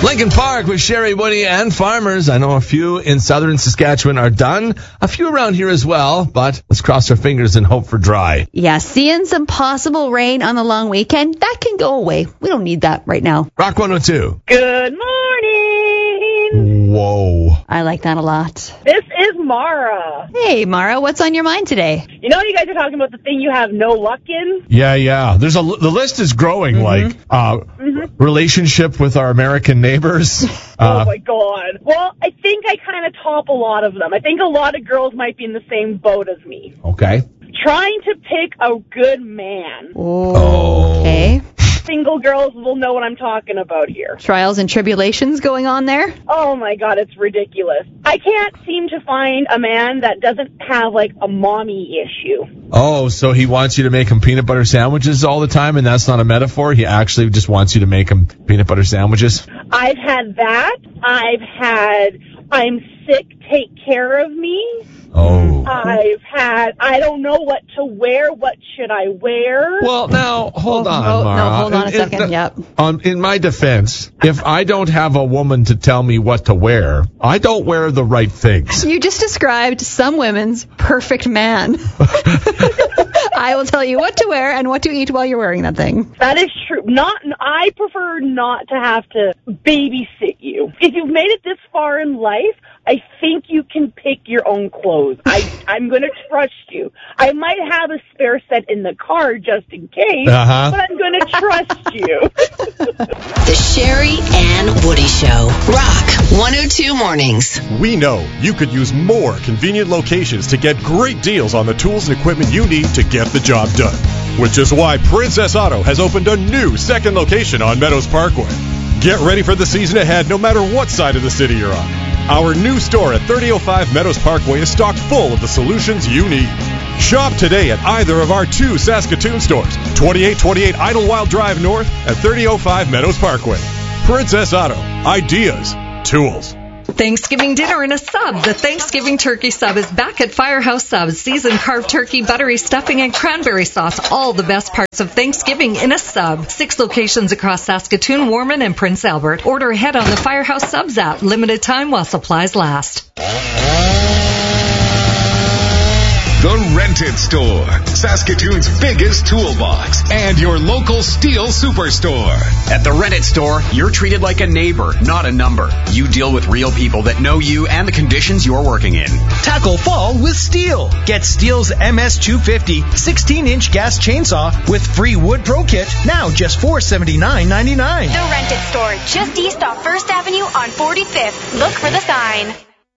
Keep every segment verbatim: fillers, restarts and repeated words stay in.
Lincoln Park with Sherry, Woody, and Farmers. I know a few in southern Saskatchewan are done. A few around here as well, but let's cross our fingers and hope for dry. Yeah, seeing some possible rain on the long weekend, that can go away. We don't need that right now. Rock one oh two. Good morning. Whoa. I like that a lot. This is Mara. Hey, Mara, what's on your mind today? You know, you guys are talking about the thing you have no luck in? Yeah, yeah. There's a the list is growing. Mm-hmm. Like uh, mm-hmm. relationship with our American neighbors. Uh, oh my God. Well, I think I kind of top a lot of them. I think a lot of girls might be in the same boat as me. Okay. Trying to pick a good man. Oh. Okay. Single girls will know what I'm talking about here. Trials and tribulations going on there? Oh my God, it's ridiculous. I can't seem to find a man that doesn't have like a mommy issue. Oh, so he wants you to make him peanut butter sandwiches all the time, and that's not a metaphor? He actually just wants you to make him peanut butter sandwiches? I've had that. I've had, I'm sick, take care of me. Oh. I've had, I don't know what to wear. What should I wear? Well, now, hold oh, on, no, Mara. No, hold on a second, in, yep. Um, in my defense, if I don't have a woman to tell me what to wear, I don't wear the right things. You just described some women's perfect man. I will tell you what to wear and what to eat while you're wearing that thing. That is true. Not, I prefer not to have to babysit you. If you've made it this far in life, I think you can pick your own clothes. I, I'm going to trust you. I might have a spare set in the car just in case, uh-huh. but I'm going to trust you. The Sherry and Woody Show. Rock one oh two Mornings. We know you could use more convenient locations to get great deals on the tools and equipment you need to get the job done. Which is why Princess Auto has opened a new second location on Meadows Parkway. Get ready for the season ahead no matter what side of the city you're on. Our new store at thirty oh five Meadows Parkway is stocked full of the solutions you need. Shop today at either of our two Saskatoon stores, twenty-eight twenty-eight Idlewild Drive North and thirty oh five Meadows Parkway. Princess Auto. Ideas. Tools. Thanksgiving dinner in a sub. The Thanksgiving turkey sub is back at Firehouse Subs. Seasoned carved turkey, buttery stuffing, and cranberry sauce. All the best parts of Thanksgiving in a sub. Six locations across Saskatoon, Warman, and Prince Albert. Order ahead on the Firehouse Subs app. Limited time while supplies last. The Rented Store, Saskatoon's biggest toolbox, and your local Steel Superstore. At the Rented Store, you're treated like a neighbor, not a number. You deal with real people that know you and the conditions you're working in. Tackle fall with Steel. Get Steel's M S two fifty sixteen-inch gas chainsaw with free wood pro kit, now just four hundred seventy-nine dollars and ninety-nine cents. The Rented Store, just east off First Avenue on forty-fifth. Look for the sign.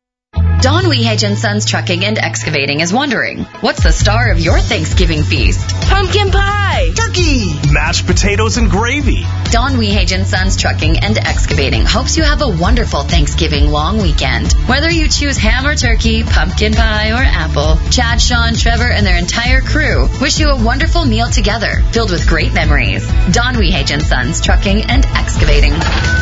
Don Wehage and Sons Trucking and Excavating is wondering, what's the star of your Thanksgiving feast? Pumpkin pie! Turkey! Mashed potatoes and gravy! Don Wehage and Sons Trucking and Excavating hopes you have a wonderful Thanksgiving long weekend. Whether you choose ham or turkey, pumpkin pie or apple, Chad, Sean, Trevor, and their entire crew wish you a wonderful meal together, filled with great memories. Don Wehage and Sons Trucking and Excavating.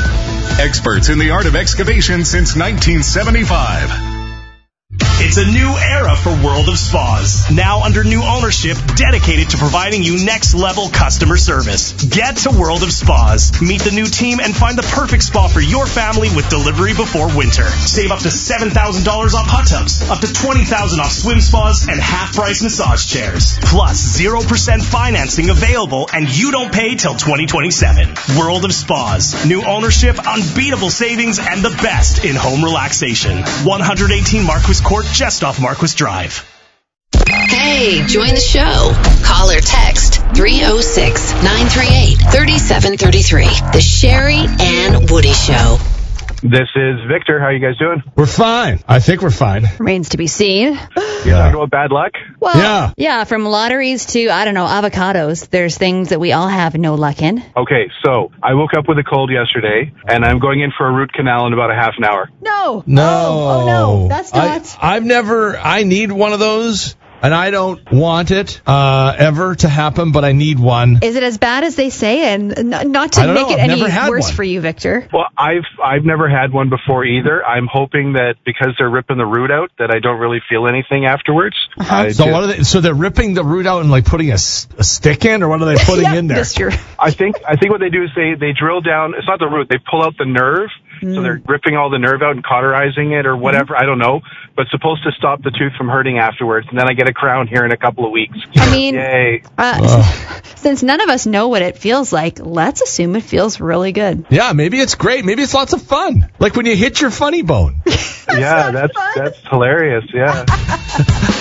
Experts in the art of excavation since nineteen seventy-five. It's a new era for World of Spas. Now under new ownership dedicated to providing you next-level customer service. Get to World of Spas. Meet the new team and find the perfect spa for your family with delivery before winter. Save up to seven thousand dollars off hot tubs, up to twenty thousand dollars off swim spas, and half-price massage chairs. Plus zero percent financing available, and you don't pay till twenty twenty-seven. World of Spas. New ownership, unbeatable savings, and the best in home relaxation. one eighteen Marquis Court, just off Marquis Drive. Hey, join the show. Call or text three oh six, nine three eight, three seven three three. The Sherry and Woody Show. This is Victor. How are you guys doing? We're fine. I think we're fine. Remains to be seen. You talking about bad luck? Well, yeah. yeah, from lotteries to, I don't know, avocados. There's things that we all have no luck in. Okay, so I woke up with a cold yesterday, and I'm going in for a root canal in about a half an hour. No. No. Oh, oh no. That's not. I, I've never, I need one of those. and I don't want it uh, ever to happen, but I need one. Is it as bad as they say? And n- not to I don't make know. it I've any never had worse one. for you, Victor. Well, I've I've never had one before either. I'm hoping that because they're ripping the root out, that I don't really feel anything afterwards. Uh-huh. I So just- what are they? So they're ripping the root out and like putting a, s- a stick in, or what are they putting yeah, in there? Mister I think I think what they do is they they drill down. It's not the root. They pull out the nerve. Mm. So they're ripping all the nerve out and cauterizing it or whatever. I don't know. But it's supposed to stop the tooth from hurting afterwards. And then I get a crown here in a couple of weeks. I mean, Yay. uh, since none of us know what it feels like, let's assume it feels really good. Yeah, maybe it's great. Maybe it's lots of fun. Like when you hit your funny bone. Yeah, that's that's hilarious. Yeah.